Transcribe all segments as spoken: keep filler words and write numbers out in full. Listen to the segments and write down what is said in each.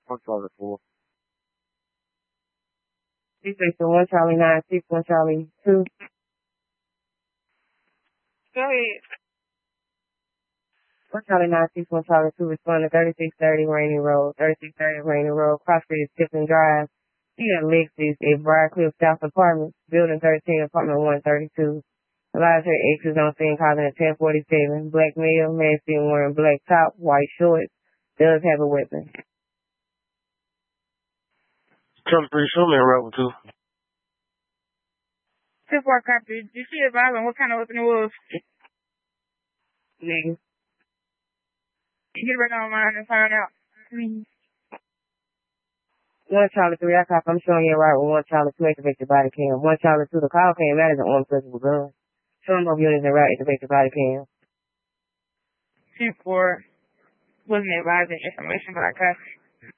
One Charlie four. Six six one Charlie nine six one Charlie two. Go ahead. One Charlie nine six one Charlie two respond to thirty six thirty Rainy Road, thirty six thirty Rainy Road, Cross Street, Tipton Drive. You got Lexus at Briarcliff South Apartments, Building thirteen, Apartment one thirty-two. Elijah X is on scene causing a ten forty-seven. Black male, man seen wearing black top, white shorts, does have a weapon. Charlie three, show me a route two. Two four copy. Did you see the violence? What kind of weapon it was? Nigga. Get back online and find out, please. One Charlie three, I cop. I'm showing you a route with one Charlie two, activate your body cam. One Charlie two, the call came out as an armed person with gun. Showing both units en route, activate your body cam. Two four wasn't advising information, but I got it.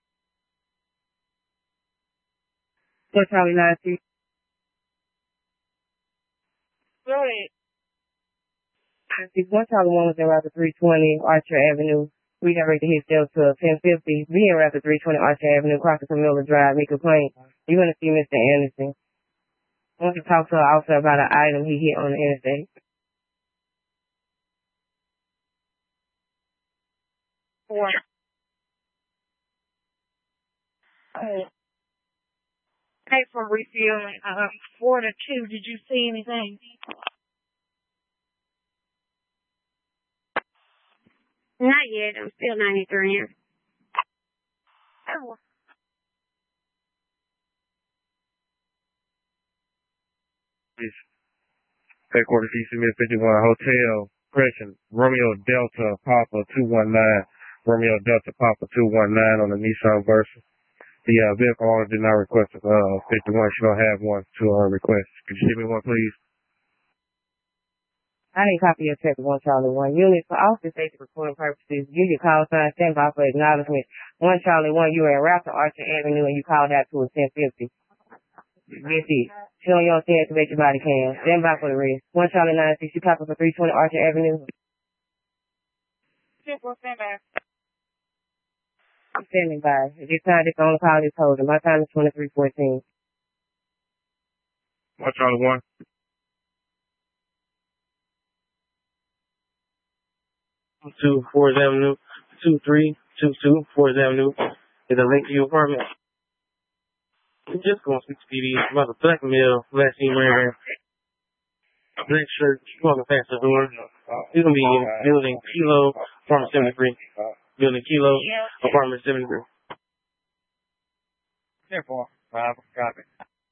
One Charlie nine six. Go ahead. One Charlie one was en route to three twenty Archer Avenue. Redirect the hit sales to ten fifty. Be en route to three twenty Archer Avenue, crossing from Miller Drive. Make a complaint. You're going to see Mister Anderson. I want to talk to an officer about an item he hit on the interstate. Four. Uh, Hey, for refueling, um, four to two, did you see anything? Not yet. I'm still ninety-three here. Oh. Headquarters D C Mid fifty-one Hotel, Crescent, Romeo Delta Papa two one nine, Romeo Delta Papa two one nine on the Nissan Versa. The uh, vehicle owner did not request a uh, fifty-one. She don't have one to her request. Could you give me one, please? I need a copy of check one Charlie one. Unit for officer safety recording purposes. Use your call sign, stand by for acknowledgement. One Charlie one, you were en route to Archer Avenue and you called out to a ten fifty. That's it. Showing you on scene, activate your body cam. Stand by for the rest. One Charlie nine six, you copy for three twenty Archer Avenue. Two four, stand by. I'm standing by. At this time, this only call is holding. My time is twenty-three fourteen. One Charlie one. Two Fourth Avenue, two three two two Fourth Avenue is a link to your apartment. I'm just going to speak to P D about the black male last seen wearing a black shirt walking past the door. He's gonna be in building Kilo, apartment seventy-three. Building Kilo, apartment seventy-three. Therefore, five copy.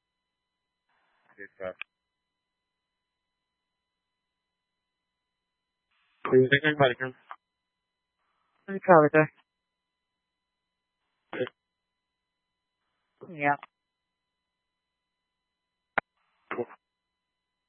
Please take everybody, come. Let me call it there. Yeah.